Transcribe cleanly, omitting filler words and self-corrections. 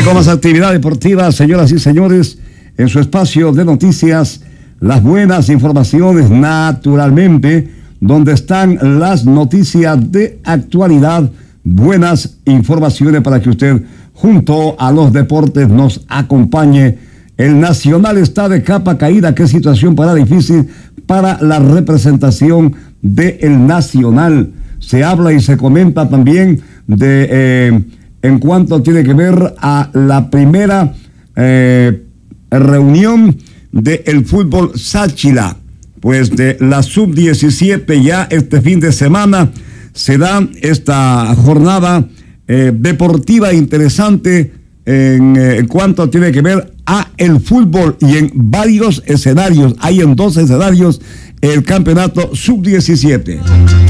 con más actividad deportiva, señoras y señores, en su espacio de noticias, las buenas informaciones, naturalmente, donde están las noticias de actualidad, buenas informaciones para que usted, junto a los deportes, nos acompañe. El Nacional está de capa caída. Qué situación para difícil para la representación del Nacional. Se habla y se comenta también de en cuanto tiene que ver a la primera reunión del fútbol Sáchila, pues de la sub-17. Ya este fin de semana se da esta jornada deportiva interesante en cuanto tiene que ver a el fútbol, y en varios escenarios. Hay en 2 escenarios el campeonato sub-17.